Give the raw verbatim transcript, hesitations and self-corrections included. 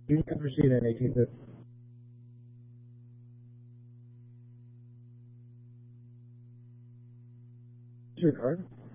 You've never seen an eighteen fifty. Your card?